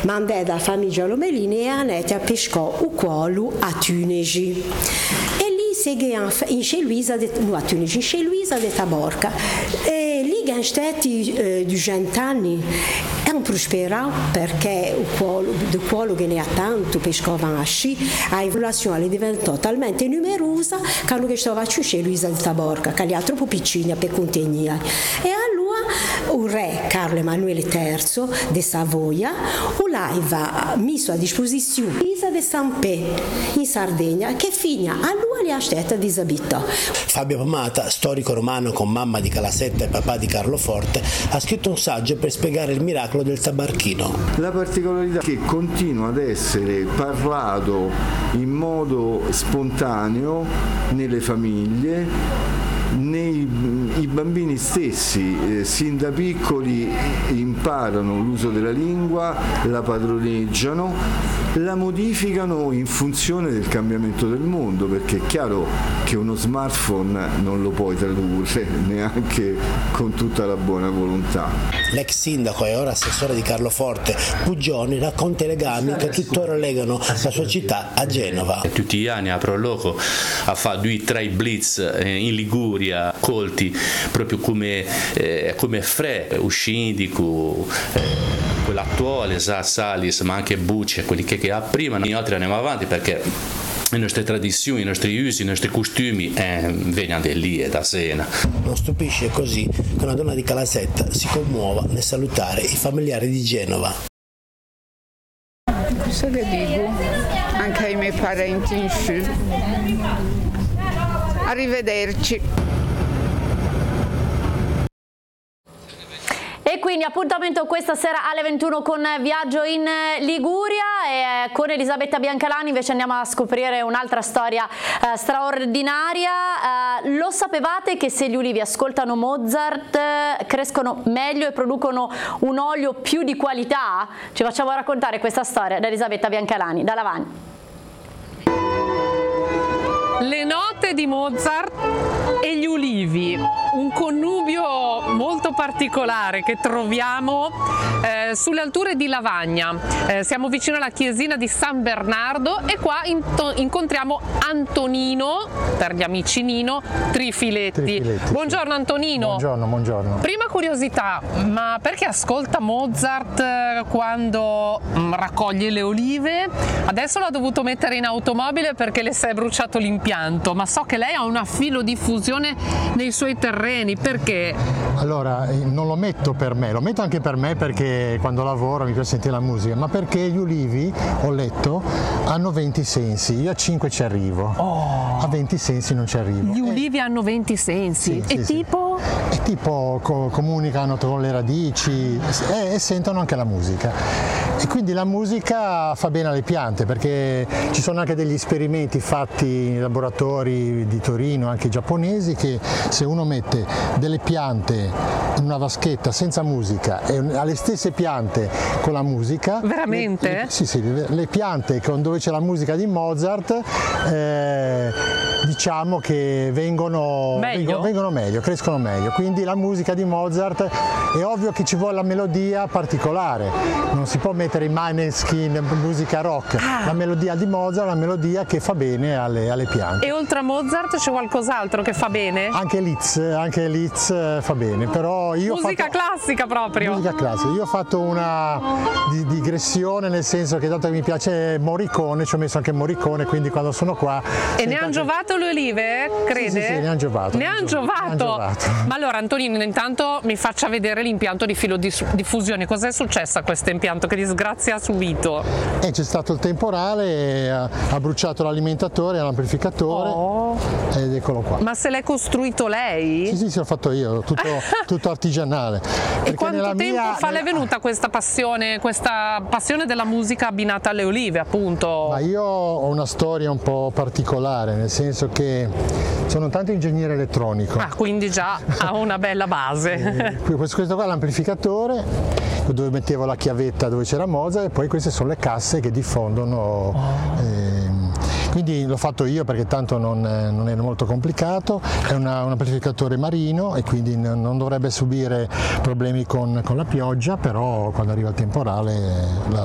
mandò da famiglia Lomelini e andò a pescare un quolo a Tunisi. E lì seghe in Luisa a Tunisi, in Luisa de Taborca. E lì sono stati 200 anni e hanno prosperato perché il quolo che ne ha tanto pescavano a sci, la popolazione è diventata talmente numerosa che hanno che stava a Luisa de Taborca, che gli altri troppo piccini per contenere. E allora il re Carlo Emanuele III di Savoia l'aveva messo a disposizione Luisa de Sampè in Sardegna, che fino a lui ha stata disabitata. Fabio Pomata, storico romano con mamma di Calasetta e papà di Carlo Forte, ha scritto un saggio per spiegare il miracolo del tabarchino. La particolarità è che continua ad essere parlato in modo spontaneo nelle famiglie. I bambini stessi, sin da piccoli, imparano l'uso della lingua, la padroneggiano, la modificano in funzione del cambiamento del mondo, perché è chiaro che uno smartphone non lo puoi tradurre neanche con tutta la buona volontà. L'ex sindaco e ora assessore di Carlo Forte, Puggioni, racconta i legami che tuttora legano la sua città a Genova. Tutti gli anni apro loco a fare 2-3 blitz in Liguria, colti proprio come Fre, uscindico, quell'attuale Salis, ma anche Bucci, quelli che ha prima. Noi altri andiamo avanti perché le nostre tradizioni, i nostri usi, i nostri costumi vengono da lì e da Siena. Non stupisce così che una donna di Calasetta si commuova nel salutare i familiari di Genova. Cosa le dico? Anche ai miei parenti in su. Arrivederci. E quindi appuntamento questa sera alle 21 con Viaggio in Liguria, e con Elisabetta Biancalani invece andiamo a scoprire un'altra storia straordinaria. Lo sapevate che se gli ulivi ascoltano Mozart crescono meglio e producono un olio più di qualità? Ci facciamo raccontare questa storia da Elisabetta Biancalani, da Lavagna. Le note di Mozart e gli ulivi, un connubio molto particolare che troviamo sulle alture di Lavagna. Siamo vicino alla chiesina di San Bernardo e qua incontriamo Antonino, per gli amici Nino, Trifiletti. Buongiorno Antonino. Buongiorno. Prima curiosità, ma perché ascolta Mozart quando raccoglie le olive? Adesso l'ha dovuto mettere in automobile perché le si è bruciato l'impianto, ma so che lei ha una filodiffusione nei suoi terreni, perché? Allora, non lo metto per me, lo metto anche per me perché quando lavoro mi piace sentire la musica, ma perché gli ulivi, ho letto, hanno 20 sensi, io a 5 ci arrivo, a 20 sensi non ci arrivo. Gli ulivi hanno 20 sensi, sì, tipo? E tipo comunicano con le radici e sentono anche la musica. E quindi la musica fa bene alle piante, perché ci sono anche degli esperimenti fatti in laboratori di Torino, anche giapponesi, che se uno mette delle piante in una vaschetta senza musica e alle stesse piante con la musica, veramente? Sì, le piante dove c'è la musica di Mozart diciamo che vengono meglio, crescono meglio. Quindi la musica di Mozart, è ovvio che ci vuole la melodia particolare, non si può mettere in Maneskin musica rock, la melodia di Mozart è una melodia che fa bene alle piante. E oltre a Mozart c'è qualcos'altro che fa bene? Anche Liszt fa bene, però io musica classica proprio. Musica classica, io ho fatto una digressione, nel senso che dato che mi piace Morricone, ci ho messo anche Morricone, quindi quando sono qua... E ne hanno giovato le olive, crede? Sì, ne hanno giovato. Ma allora Antonino, intanto mi faccia vedere l'impianto di filodiffusione. Cos'è successo a questo impianto? Che disgrazia ha subito? C'è stato il temporale, ha bruciato l'alimentatore, l'amplificatore ed eccolo qua. Ma se l'è costruito lei? Sì, l'ho fatto io, tutto artigianale. E quanto tempo fa le è venuta questa passione della musica abbinata alle olive, appunto? Ma io ho una storia un po' particolare, nel senso che sono tanto ingegnere elettronico. Quindi già ha una bella base. Questo qua è l'amplificatore, dove mettevo la chiavetta dove c'era Mozart, e poi queste sono le casse che diffondono. Quindi l'ho fatto io perché tanto non è molto complicato, è un amplificatore marino e quindi non dovrebbe subire problemi con la pioggia, però quando arriva il temporale